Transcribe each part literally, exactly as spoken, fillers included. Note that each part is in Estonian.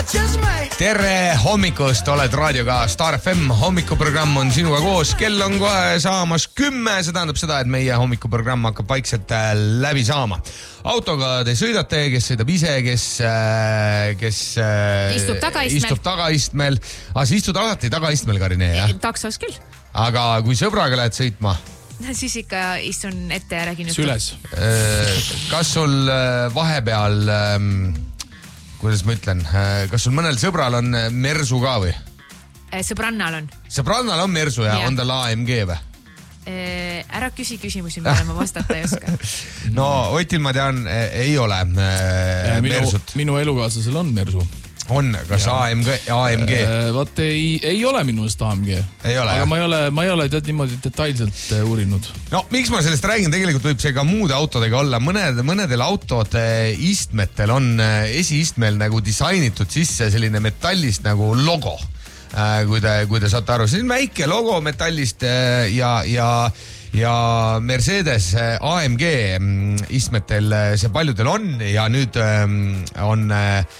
tere hommikust, oled raadioga Star F M, hommikuprogramm on sinuga koos, kell on kohe saamas kümme, see tähendab seda, et meie hommikuprogramm hakkab vaikselt läbi saama. Autoga te sõidate, kes sõidab ise, kes, kes istub tagaistmel, istub tagaistmel. Ah, sa istud alati tagaistmel, Karine, jah? Taksos küll. Aga kui sõbraga lähed sõitma? Siis ikka istun ette ja räägin süles. Kas sul vahepeal... kuidas ma ütlen, kas sul mõnel sõbral on Mersu ka või? Sõbrannal on. Sõbrannal on Mersu ja, ja. On tal A M G või? Ära küsi küsimusi, mille ma vastata ei oska. No Otil ma tean, ei ole äh, minu, Mersut. Minu elukaaslasel on Mersu. On, kas ja. A M G? A M G? Äh, vaat ei, ei ole minu eest A M G. Ei ole, aga jah? ma ei ole, ma ei ole tead niimoodi detailselt uurinud. No, miks ma sellest räägin? Tegelikult võib see ka muude autodega olla. Mõned, mõnedel autode istmetel on esiistmel nagu disainitud sisse selline metallist nagu logo. Kui te, kui te saate aru. See on väike logo metallist ja, ja, ja Mercedes A M G istmetel see paljudel on ja nüüd on...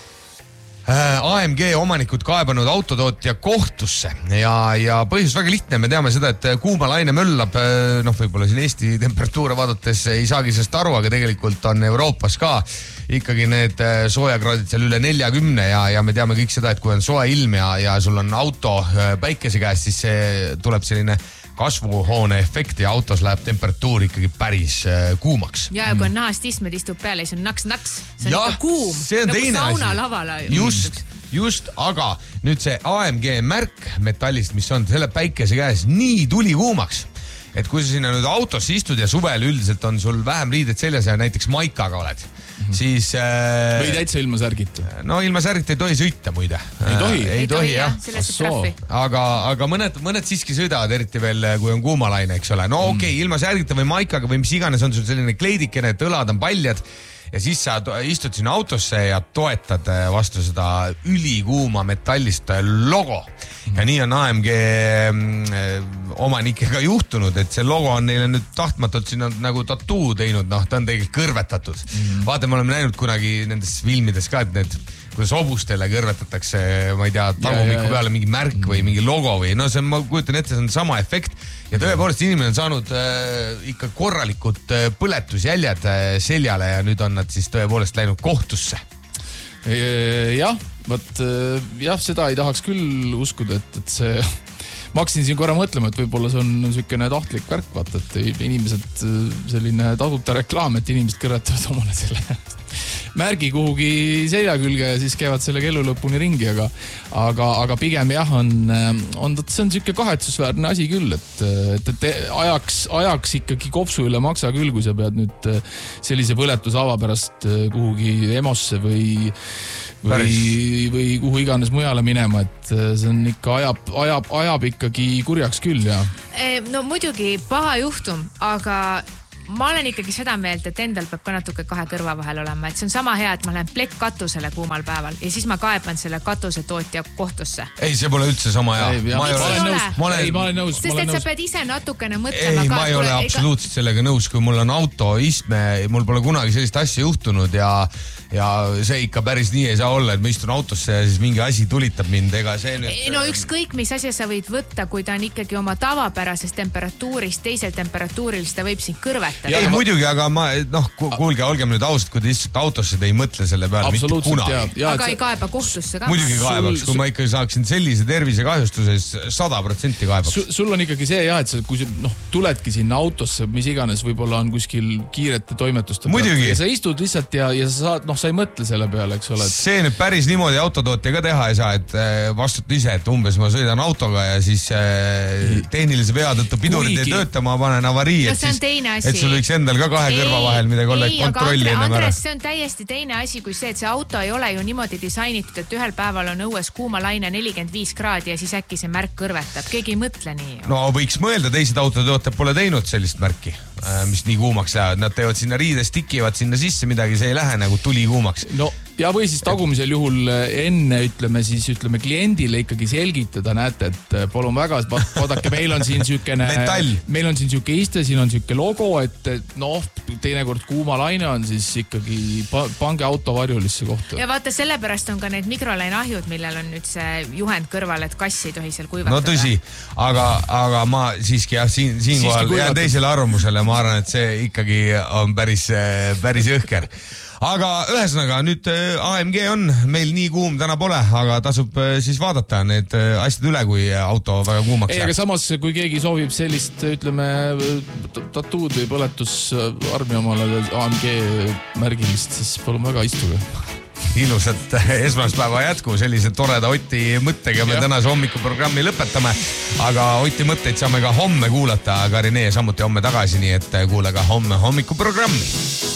A M G omanikud kaebanud autotootja kohtusse ja, ja põhjus väga lihtne. Me teame seda, et kuuma laine möllab, noh, võib-olla siin Eesti temperatuure vaadates ei saagi sellest aru, aga tegelikult on Euroopas ka ikkagi need soojakraadid seal üle neljakümne ja, ja me teame kõik seda, et kui on soe ilm ja, ja sul on auto päikese käes, siis see tuleb selline kasvuhoone efekti ja autos läheb temperatuur ikkagi päris äh, kuumaks. Ja kui on nahast istmed istub peale, siis on naks-naks. See on ja, ikka kuum. See on nagu teine sauna asi. Lavala. Just, just, aga nüüd see A M G märk metallist, mis on selle päikese käes, nii tuli kuumaks. Et kui sa sinna nüüd autosse istud ja suvel üldiselt on sul vähem riided seljas ja näiteks maikaga oled, mm-hmm. siis... Äh, või täitsa ilma särgita? No ilma särgita ei tohi sõita muide. Ei tohi? Ei, ei tohi, jah. Aga, aga mõned, mõned siiski sõidavad, eriti veel, kui on kuumalaine, eks ole. No okei, okay, ilma särgita või maikaga või mis iganes on sul selline kleidikene, et õlad on paljad ja siis sa istud sinna autosse ja toetad vastu seda ülikuuma metallist logo. Ja nii on A M G omanikega juhtunud, et see logo on neile nüüd tahtmatult sinna nagu tattoo teinud, noh, ta on tegelikult kõrvetatud. Mm-hmm. Vaata, me oleme näinud kunagi nendes filmides ka, et need, kuidas hobustele kõrvetatakse, ma ei tea, tagumiku peale mingi märk või mingi logo või, no see on, ma kujutan ette, see on sama efekt. Ja tõepoolest inimene on saanud äh, ikka korralikud äh, põletusjäljed äh, seljale ja nüüd on nad siis tõepoolest läinud kohtusse. Jah, võt, jah, seda ei tahaks küll uskuda, et, et see... Ma hakkasin siin korra mõtlema, et võib-olla see on selline tahtlik värk, vaata, et inimesed selline tasuta reklaam, et inimesed kõrvetavad omale selle märgi kuhugi selja külge ja siis käivad selle kellu lõpuni ringi, aga, aga, aga pigem jah, on, on, see on siuke kahetsusväärne asi küll, et, et, et ajaks, ajaks ikkagi kopsu üle maksa küll, kui sa pead nüüd sellise põletusava pärast kuhugi Emosse või või, või kuhu iganes mujale minema, et see on ikka ajab, ajab, ajab ikkagi kurjaks küll, ja. No muidugi paha juhtum, aga ma olen ikkagi seda meelt, et endal peab ka natuke kahe kõrva vahel olema, et see on sama hea, et ma lähen plekk katusele kuumal päeval ja siis ma kaeban selle katusetootja kohtusse. Ei, see pole üldse sama hea. Ei, ma ei ole nõus. Ma olen, ei, ma olen nõus. Sest et sa pead ise natukene mõtlema. Ei, ma ei ole absoluutselt sellega nõus, kui mul on auto istme, mul pole kunagi sellist asja juhtunud ja, ja see ikka päris nii ei saa olla, et ma istun autosse ja siis mingi asi tulitab mind, ega see nüüd... No ükskõik, mis asja sa võid võtta, kui ta on ikkagi oma tavapärasest temperatuurist, teisel temperatuuril, siis ta võib siin kõrvetada. Ja, ei, muidugi, aga ma, noh, kuulge, olgem nüüd ausad, kui te istute autosse, te ei mõtle selle peale mitte kunagi. Aga ei kaeba kohtusse ka. Muidugi kaebaks, kui ma ikkagi saaksin sellise tervisekahjustuses sada protsenti kaebaks. Sul, sul on ikkagi see, jah, et sa, kui noh, tuledki sinna autosse, mis iganes, võib-olla on kuskil kiirete toimetuste muidugi. Ja sa istud lihtsalt ja, ja sa saad, noh, sa ei mõtle selle peale, eks ole. Et... See nüüd päris niimoodi autotootja ka teha ei saa, et vastuta ise, et umbes ma sõidan autoga ja siis tehnilise vea tõttu pidurid ei tööta, ma panen avarii, et, siis, et sul võiks endal ka kahe kõrva vahel midagi olla, et kontrolli ennem ära. Andres, see on täiesti teine asi kui see, et see auto ei ole ju niimoodi disainitud, et ühel päeval on õues kuuma laine nelikümmend viis kraadi ja siis äkki see märk kõrvetab. Keegi ei mõtle nii. No võiks mõelda, teised autotootjad pole teinud sellist märki, mis nii kuumaks lähevad. Nad teevad sinna riidest, tikivad sinna sisse midagi, see ei lähe nagu tuli kuumaks. No ja või siis tagumisel juhul enne ütleme siis ütleme kliendile ikkagi selgitada, näete, et palun väga, vaadake, meil on siin sükene, meil on siin süke iste, siin on süke logo, et noh, teinekord kuuma laine on siis ikkagi pange auto varjulisse kohta. Ja vaata, sellepärast on ka need mikrolainahjud, millel on nüüd see juhend kõrval, et kassi ei tohi seal kuivatada. No tõsi, aga, aga ma siiski jah, siin, siin kohal jään teisele arvamusele, ma arvan, et see ikkagi on päris, päris õhker. Aga ühesõnaga nüüd A M G on meil nii kuum täna pole, aga tasub siis vaadata need asjad üle, kui auto väga kuumaks jääb. Ei, aga samas, kui keegi soovib sellist, ütleme, tatuud või põletusarmi omale A M G märgilist, siis palun väga istuge. Ilusat esmaspäeva jätku, sellise toreda Oti mõttega me ja. Tänase hommikuprogrammi lõpetame, aga Oti mõtteid saame ka homme kuulata, aga Rene samuti homme tagasi, nii et kuule ka homme hommikuprogrammi.